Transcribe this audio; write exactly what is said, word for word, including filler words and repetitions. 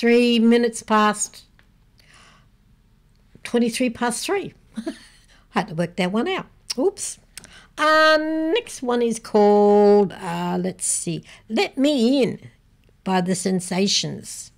three minutes past, twenty-three past three. Had to work that one out. Oops. Uh, next one is called, uh, let's see, Let Me In by The Sensations.